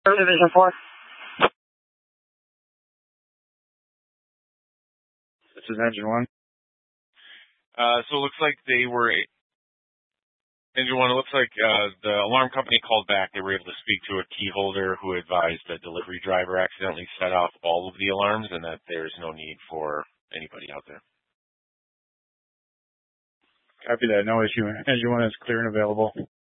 Division 4. This is Engine 1. So it looks like they were, Engine 1, it looks like the alarm company called back. They were able to speak to a key holder who advised the delivery driver accidentally set off all of the alarms and that there's no need for anybody out there. Copy that. No issue. Engine 1 is clear and available.